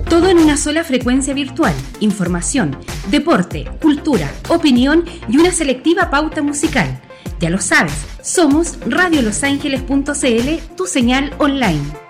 Todo en una sola frecuencia virtual. Información, deporte, cultura, opinión y una selectiva pauta musical. Ya lo sabes, somos radiolosangeles.cl, tu señal online.